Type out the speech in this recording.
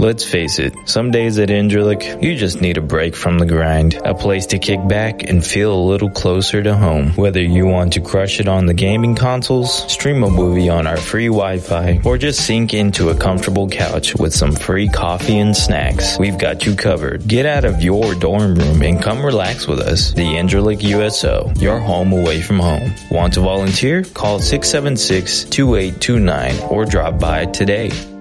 Let's face it, some days at Indralik, you just need a break from the grind. A place to kick back and feel a little closer to home. Whether you want to crush it on the gaming consoles, stream a movie on our free Wi-Fi, or just sink into a comfortable couch with some free coffee and snacks, we've got you covered. Get out of your dorm room and come relax with us. The Indralik USO, your home away from home. Want to volunteer? Call 676-2829 or drop by today.